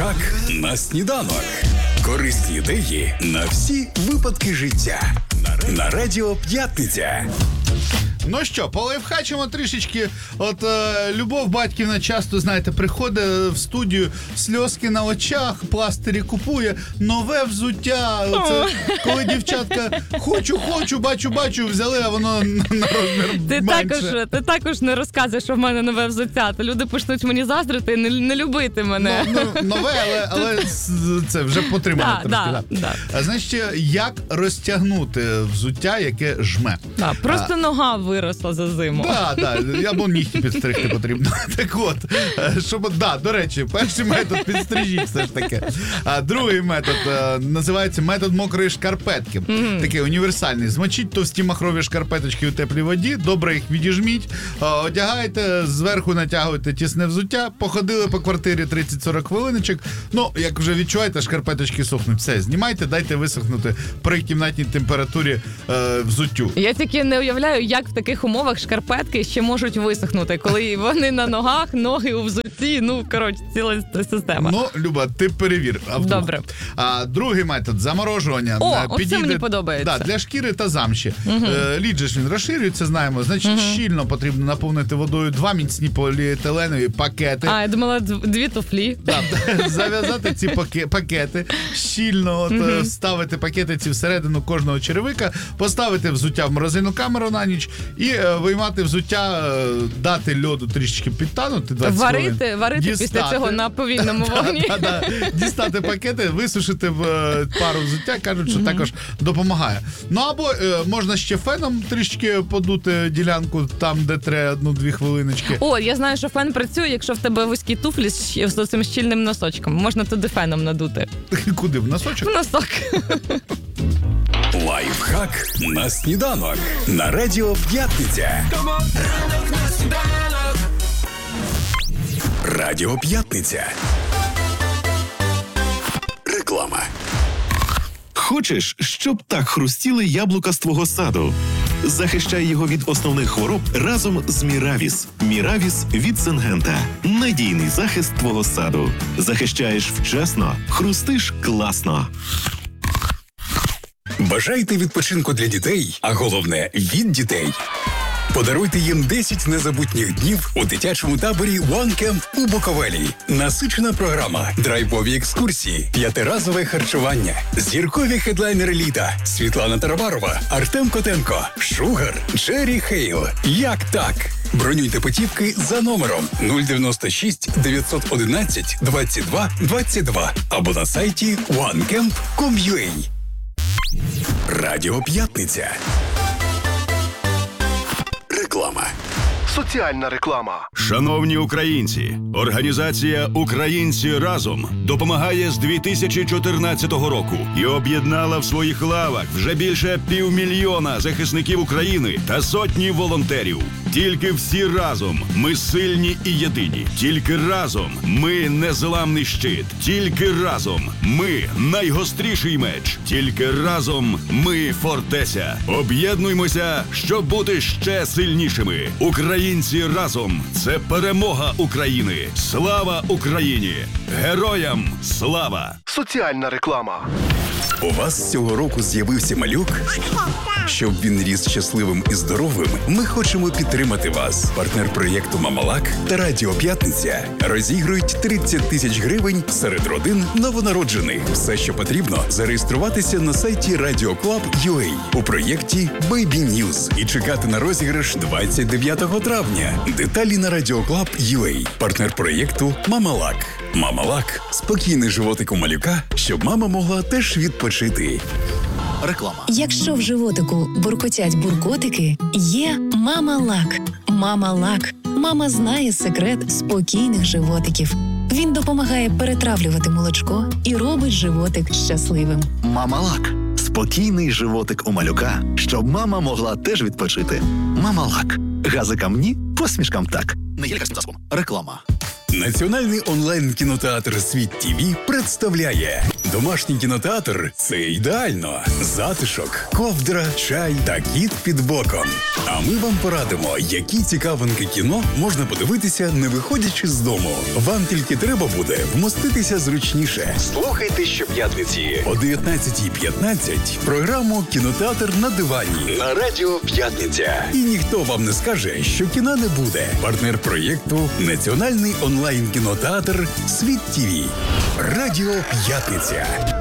Лайфхак на сніданок. Корисні ідеї на всі випадки життя. На Радіо П'ятниця. Ну що, полайфхачимо трішечки. От Любов Батьківна часто, знаєте, приходить в студію, сльозки на очах, пластирі купує, нове взуття. Оце, коли дівчатка хочу, бачу, взяли, а воно на розмір менше. Ти також не розказуєш, що в мене нове взуття. То люди почнуть мені заздрити і не любити мене. Нове, але це вже потримано трошки. Да. А знаєш, як розтягнути взуття, яке жме? Просто нога виросла за зиму. Так, або нігті підстригти потрібно. Так от, до речі, перший метод підстрижіть все ж таки. А другий метод називається метод мокрої шкарпетки. Такий універсальний. Змочіть товсті махрові шкарпеточки у теплій воді, добре їх відіжміть, одягаєте, зверху натягуєте тісне взуття, походили по квартирі 30-40 хвилиночок. Ну, як вже відчуваєте, шкарпеточки сохнуть. Все, знімайте, дайте висохнути при кімнатній температурі взуттю. Я тільки не уявляю, як в таких умовах шкарпетки ще можуть висохнути, коли вони на ногах, ноги у взутті, ціла система. Ну, Люба, ти перевір. Добре. А другий метод – заморожування. Оце мені подобається. Для шкіри та замші. Лід же ж він розширюється, знаємо. Значить, щільно потрібно наповнити водою 2 міцні поліетиленові пакети. Я думала, 2 туфлі. Зав'язати ці пакети, щільно ставити пакети ці всередину кожного черевика, поставити взуття в морозильну камеру на ніч і виймати взуття, дати льоду трішечки підтанути, 20 хвилин. Варити після цього на повільному вогні. Дістати пакети, висушити в пару взуття, кажуть, що також допомагає. Ну або можна ще феном трішечки подути ділянку там, де треба 1-2 хвилиночки. Я знаю, що фен працює, якщо в тебе вузькі туфлі з цим щільним носочком. Можна туди феном надути. Куди? В носочок? В носок. Лайфхак на сніданок. На Радіо П'ятниця. Радіо П'ятниця. Реклама. Хочеш, щоб так хрустіли яблука з твого саду? Захищай його від основних хвороб разом з Міравіс. Міравіс від Сингента. Надійний захист твого саду. Захищаєш вчасно, хрустиш класно. Бажаєте відпочинку для дітей, а головне – від дітей? Подаруйте їм 10 незабутніх днів у дитячому таборі One Camp у Буковелі. Насичена програма, драйвові екскурсії, 5-разове харчування, зіркові хедлайнери літа, Світлана Тарабарова, Артем Котенко, Шугар, Джері Хейл. Як так? Бронюйте путівки за номером 096 911 22 22 або на сайті onecamp.com.ua. Радіо П'ятниця. Реклама. Соціальна реклама. Шановні українці, організація «Українці разом» допомагає з 2014 року і об'єднала в своїх лавах вже більше 500 000 захисників України та сотні волонтерів. Тільки всі разом ми сильні і єдині. Тільки разом ми незламний щит. Тільки разом ми найгостріший меч. Тільки разом ми фортеця. Об'єднуймося, щоб бути ще сильнішими. Українці разом – це перемога України. Слава Україні! Героям слава! Соціальна реклама. У вас цього року з'явився малюк? Щоб він ріс щасливим і здоровим, ми хочемо підтримати вас. Партнер проєкту «Мамалак» та Радіо П'ятниця розігрують 30 000 гривень серед родин новонароджених. Все, що потрібно, зареєструватися на сайті RadioClub.ua у проєкті Baby News і чекати на розіграш 29 травня. Деталі на RadioClub.ua. Партнер проєкту «Мамалак». «Мамалак» – спокійний животик у малюка, щоб мама могла теж відпочити. Реклама. Якщо в животику буркотять буркотики, є «Мамалак». «Мамалак». Мама знає секрет спокійних животиків. Він допомагає перетравлювати молочко і робить животик щасливим. Мамалак. Спокійний животик у малюка, щоб мама могла теж відпочити. Мамалак. Газикам ні, посмішкам так. Не є лікарським засобом. Реклама. Національний онлайн-кінотеатр «Світ ТІВІ» представляє Домашній кінотеатр – це ідеально. Затишок, ковдра, чай та кіт під боком. А ми вам порадимо, які цікавинки кіно можна подивитися, не виходячи з дому. Вам тільки треба буде вмоститися зручніше. Слухайте щоп'ятниці о 19:15 програму «Кінотеатр на дивані» на Радіо П'ятниця. І ніхто вам не скаже, що кіна не буде. Партнер проєкту – Національний онлайн-кінотеатр «Світ ТІВІ». Радіо П'ятниця.